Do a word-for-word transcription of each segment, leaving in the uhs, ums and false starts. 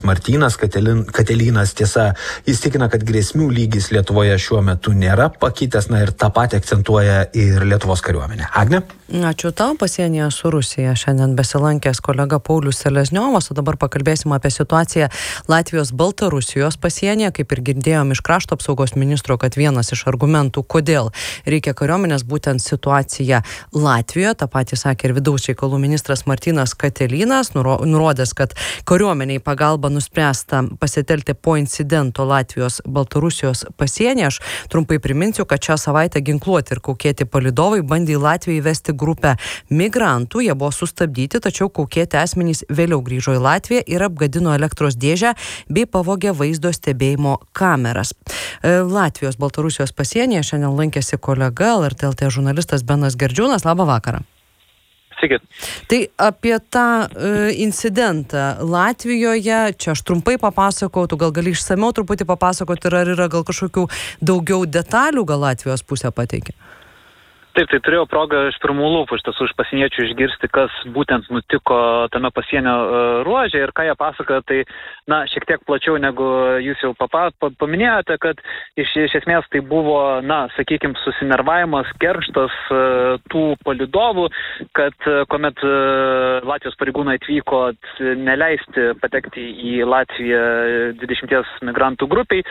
Martynas Katelin, Katelynas, tiesa, jis tikina, kad grėsmių lygis Lietuvoje šiuo metu nėra pakitęs, na ir tą patį akcentuoja ir Lietuvos kariuomenė. Agne? Ačiū tau. Pasienyje su Rusija šiandien besilankęs kolega Paulius Selezniovas, o dabar pakalbėsime apie situaciją Latvijos Baltarusijos pasienyje. Kaip ir girdėjom iš krašto apsaugos ministro, kad vienas iš argumentų, kodėl reikia kariuomenės, būtent situacija Latvijoje. Ta patį sakė ir vidaus reikalų ministras Martynas Katelynas, nurodęs, kad kariuomeniai pagalba nuspręsta pasitelkti po incidento Latvijos Baltarusijos pasienyje. Aš trumpai priminsiu, kad šią savaitę ginkluoti ir kaukėti palydovai bandė į Latviją įvesti grupę migrantų. Jie buvo sustabdyti, tačiau kaukėti asmenys vėliau grįžo į Latviją ir apgadino elektros dėžę bei pavogė vaizdo stebėjimo kameras. Latvijos Baltarusijos pasienyje šiandien lankėsi kolega L R T L T žurnalistas Benas Gerdžiūnas. Labą vakarą. Sveiki. Tai apie tą e, incidentą Latvijoje, čia aš trumpai papasakau, tu gal gali išsamiau truputį papasakoti, ir ar yra gal kažkokių daugiau detalių, gal Latvijos pusė pateikė? Taip, tai turėjau progą iš pirmų lūpų iš tiesų iš pasieniečių išgirsti, kas būtent nutiko tame pasienio ruože ir ką jie pasakoja, tai, na, šiek tiek plačiau negu jūs jau papa, paminėjote, kad iš, iš esmės tai buvo, na, sakykime, susinervavimas, kerštas tų palydovų, kad kuomet Latvijos pareigūnai atvyko neleisti patekti į Latviją dvidešimties migrantų grupiai,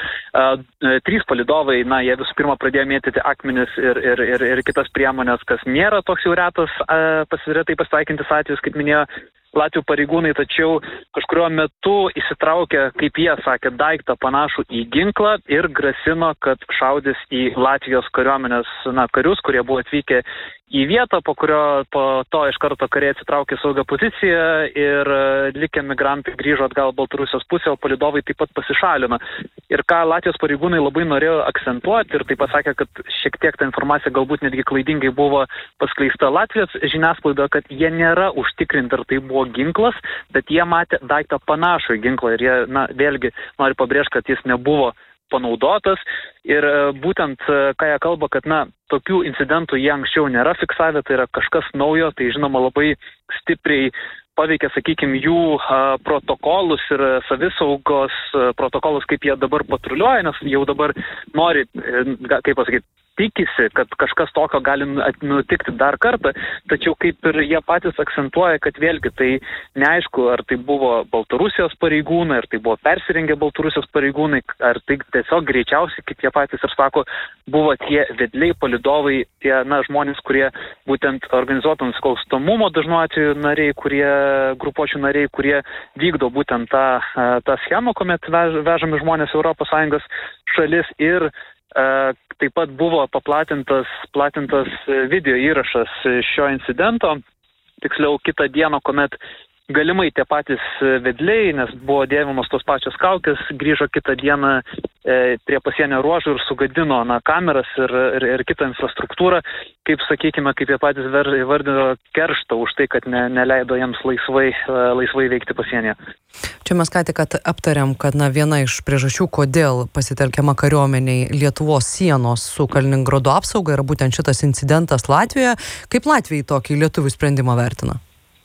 trys palydovai, na, jie visų pirma pradėjo mėtyti akmenis ir, ir, ir, ir kitas priemonės, kas nėra toks jau retas, pasiretai pasitaikantis atvejis, kaip minėjo Latvijų pareigūnai, tačiau kažkurio metu įsitraukė, kaip jie sakė, daiktą panašų į ginklą ir grasino, kad šaudys į Latvijos kariuomenės, na, karius, kurie buvo atvykę į vietą, po kurio po to iš karto kariai atsitraukė saugią poziciją ir likę migrantai grįžo atgal Baltarusijos pusę, o palydovai taip pat pasišalino. Ir ką Latvijos pareigūnai labai norėjo akcentuoti ir taip pasakė, kad šiek tiek ta informacija galbūt netgi klaidingai buvo paskleista Latvijos žiniasklaidoje, kad jie nėra užtikrinti, ar tai buvo ginklas, bet jie matė daiktą panašų į ginklą ir jie, na, vėlgi nori pabrėžti, kad jis nebuvo panaudotas ir būtent ką jie kalba, kad, na, tokių incidentų jie anksčiau nėra fiksavę, tai yra kažkas naujo, tai žinoma labai stipriai paveikia, sakykime, jų a, protokolus ir savisaugos a, protokolus, kaip jie dabar patruliuoja, nes jau dabar nori, kaip pasakyti, tikisi, kad kažkas tokio gali nutikti dar kartą, tačiau kaip ir jie patys akcentuoja, kad vėlgi tai neaišku, ar tai buvo Baltarusijos pareigūnai, ar tai buvo persirengę Baltarusijos pareigūnai, ar tai tiesiog greičiausiai, kaip jie patys ir sako, buvo tie vedliai, palydovai, tie, na, žmonės, kurie būtent organizuoto nusikalstamumo dažnu atveju nariai, kurie, grupuočių nariai, kurie vykdo būtent tą, tą schemą, kuomet vež, vežami žmonės Europos Sąjungos šalis ir Uh, taip pat buvo paplatintas platintas video įrašas šio incidento, tiksliau kitą dieną, kuomet galimai tie patys vedliai, nes buvo dėvimos tos pačios kaukės, grįžo kitą dieną e, prie pasienio ruožų ir sugadino, na, kameras ir, ir, ir kitą infrastruktūrą, kaip, sakykime, kaip jie patys vardino kerštą už tai, kad ne, neleido jiems laisvai, laisvai veikti pasienyje. Čia mes ką tik aptariam, kad, na, viena iš priežasčių, kodėl pasitelkiama kariuomeniai Lietuvos sienos su Kaliningrado apsauga, yra būtent šitas incidentas Latvijoje. Kaip Latvijai tokį lietuvių sprendimą vertina?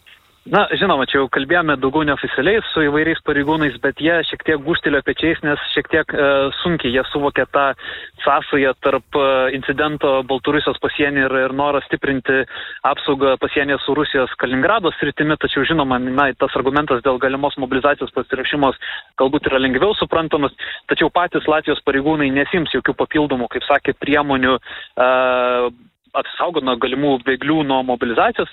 Na, žinoma, čia jau kalbėjome daugiau neoficialiai su įvairiais pareigūnais, bet jie šiek tiek gūžtelėjo pečiais, nes šiek tiek e, sunkiai jie suvokė tą sąsają tarp e, incidento Baltarusijos pasienį ir, ir norą stiprinti apsaugą pasienyje su Rusijos Kaliningrado sritimi, tačiau žinoma, na, tas argumentas dėl galimos mobilizacijos pasiruošimos galbūt yra lengviau suprantamas, tačiau patys Latvijos pareigūnai nesiims jokių papildomų, kaip sakė, priemonių e, apsisaugo nuo galimų bėglių nuo mobilizacijos,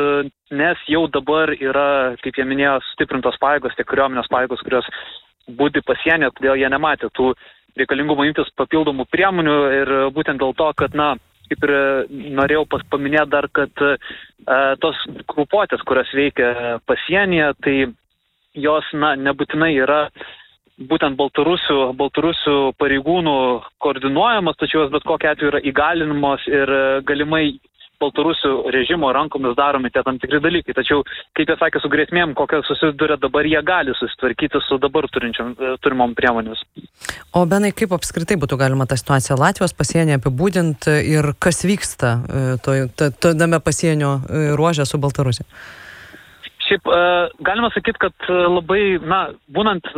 nes jau dabar yra, kaip jie minėjo, sustiprintos pajėgos, tiek kariuomenės pajėgos, kurios budi pasienio, todėl jie nematė tų reikalingumo imtis papildomų priemonių ir būtent dėl to, kad, na, kaip ir norėjau paminėti dar, kad e, tos grupuotės, kurios veikia pasienyje, tai jos, na, nebūtinai yra būtent Baltarusių, Baltarusių pareigūnų koordinuojamas, tačiau jos bet kokia atveju yra įgalinamos ir galimai Baltarusių režimo rankomis daromi tie tam tikri dalykai. Tačiau, kaip jie sakė, su grėsmėm, kokią susiduria dabar, jie gali susitvarkyti su dabar turimom priemonėmis. O Benai, kaip apskritai būtų galima tą situaciją Latvijos pasienyje apibūdinti ir kas vyksta tame pasienio ruože su Baltarusija? Šiaip galima sakyti, kad labai, na, būnant